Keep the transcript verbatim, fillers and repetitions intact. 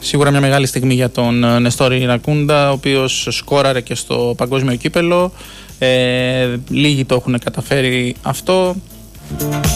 Σίγουρα μια μεγάλη στιγμή για τον Νεστόρη Ιρακούντα, ο οποίος σκόραρε και στο παγκόσμιο κύπελο. Ε, λίγοι το έχουν καταφέρει αυτό.